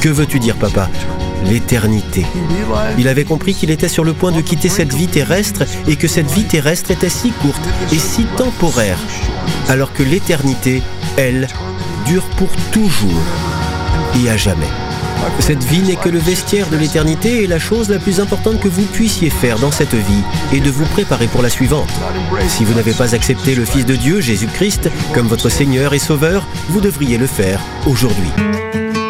Que veux-tu dire, papa ? L'éternité. Il avait compris qu'il était sur le point de quitter cette vie terrestre et que cette vie terrestre était si courte et si temporaire, alors que l'éternité, elle, dure pour toujours et à jamais. Cette vie n'est que le vestiaire de l'éternité et la chose la plus importante que vous puissiez faire dans cette vie est de vous préparer pour la suivante. Si vous n'avez pas accepté le Fils de Dieu, Jésus-Christ, comme votre Seigneur et Sauveur, vous devriez le faire aujourd'hui.